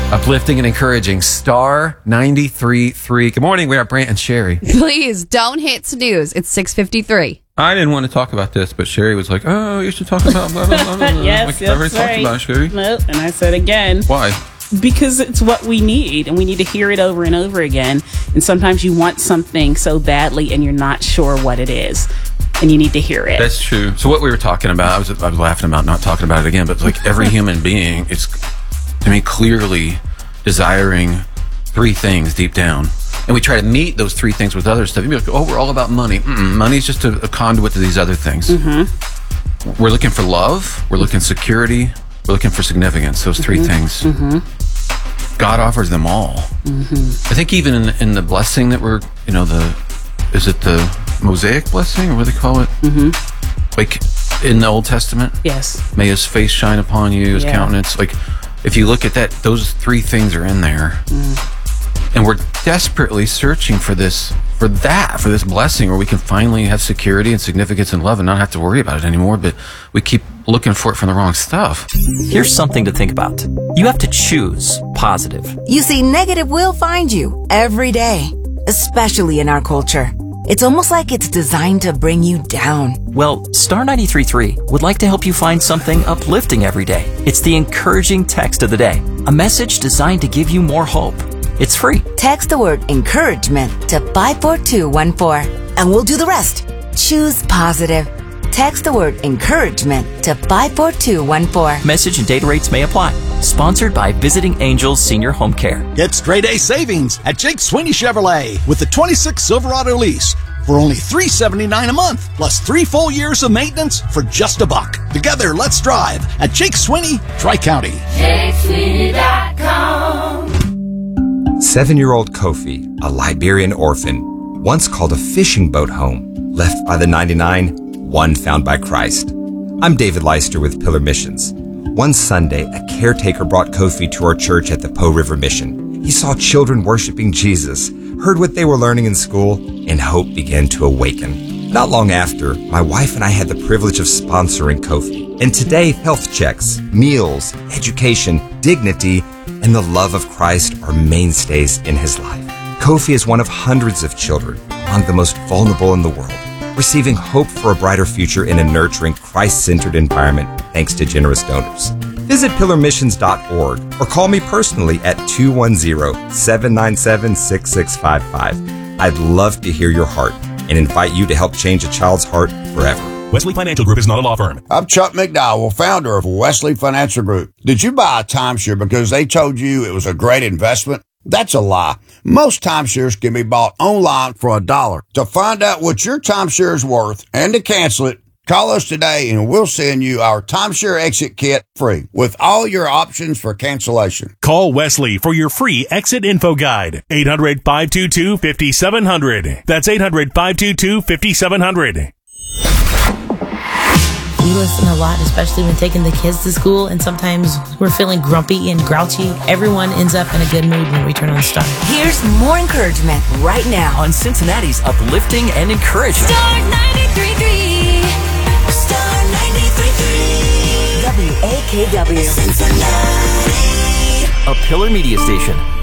Uplifting and encouraging. Star 93.3. Good morning. We are Brant and Sherry. Please don't hit snooze. It's 6:53. I didn't want to talk about this, but Sherry was like, "Oh, you should talk about blah, blah, blah, blah." Yes, I already talked about it, Sherry. Nope. And I said again. Why? Because it's what we need, and we need to hear it over and over again. And sometimes you want something so badly, and you're not sure what it is, and you need to hear it. That's true. So what we were talking about, I was laughing about not talking about it again, but like every human being is, clearly desiring three things deep down. And we try to meet those three things with other stuff. You'd be like, oh, we're all about money. Money's just a conduit to these other things. Mm-hmm. We're looking for love. We're looking security. We're looking for significance. Those three things. Mm-hmm. God offers them all. Mm-hmm. I think even in the blessing that we're, is it the Mosaic blessing or what do they call it? Mm-hmm. Like in the Old Testament? Yes. May his face shine upon you, his countenance. Like if you look at that, those three things are in there. And we're desperately searching for this blessing where we can finally have security and significance and love and not have to worry about it anymore, but we keep looking for it from the wrong stuff. Here's something to think about. You have to choose positive. You see, negative will find you every day, especially in our culture. It's almost like it's designed to bring you down. Well, Star 93.3 would like to help you find something uplifting every day. It's the encouraging text of the day, a message designed to give you more hope. It's free. Text the word encouragement to 54214 and we'll do the rest. Choose positive. Text the word encouragement to 54214. Message and data rates may apply. Sponsored by Visiting Angels Senior Home Care. Get straight A savings at Jake Sweeney Chevrolet with the 26 Silverado lease for only $379 a month, plus 3 full years of maintenance for just $1. Together, let's drive at Jake Sweeney, Tri-County. JakeSweeney.com. 7-year-old Kofi, a Liberian orphan, once called a fishing boat home, left by the 99, one found by Christ. I'm David Leister with Pillar Missions. One Sunday, a caretaker brought Kofi to our church at the Po River Mission. He saw children worshiping Jesus, heard what they were learning in school, and hope began to awaken. Not long after, my wife and I had the privilege of sponsoring Kofi. And today, health checks, meals, education, dignity, and the love of Christ are mainstays in his life. Kofi is one of hundreds of children, among the most vulnerable in the world, receiving hope for a brighter future in a nurturing, Christ-centered environment thanks to generous donors. Visit pillarmissions.org or call me personally at 210-797-6655. I'd love to hear your heart and invite you to help change a child's heart forever. Wesley Financial Group is not a law firm. I'm Chuck McDowell, founder of Wesley Financial Group. Did you buy a timeshare because they told you it was a great investment? That's a lie. Most timeshares can be bought online for $1. To find out what your timeshare is worth and to cancel it, call us today and we'll send you our timeshare exit kit free with all your options for cancellation. Call Wesley for your free exit info guide. 800-522-5700. That's 800-522-5700. We listen a lot, especially when taking the kids to school, and sometimes we're feeling grumpy and grouchy. Everyone ends up in a good mood when we turn on Star. Here's more encouragement right now on Cincinnati's Uplifting and Encouraging. Star 93.3. Star 93.3. WAKW. Cincinnati. A Pillar Media Station.